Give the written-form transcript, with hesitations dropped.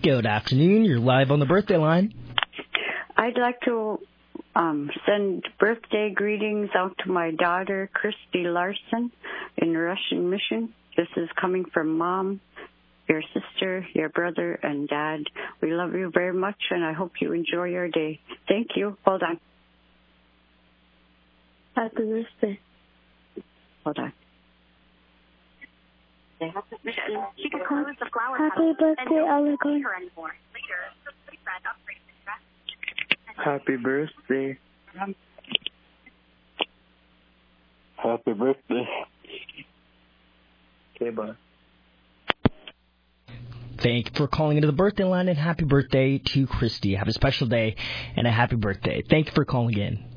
Good afternoon. You're live on the birthday line. I'd like to send birthday greetings out to my daughter, Christy Larson, in Russian Mission. This is coming from Mom, your sister, your brother, and Dad. We love you very much, and I hope you enjoy your day. Thank you. Hold on. Happy birthday. Hold on. Happy birthday, Allegory. Happy birthday. Happy birthday. Okay, bye. Thank you for calling into the birthday line, and happy birthday to Christy. Have a special day and a happy birthday. Thank you for calling in.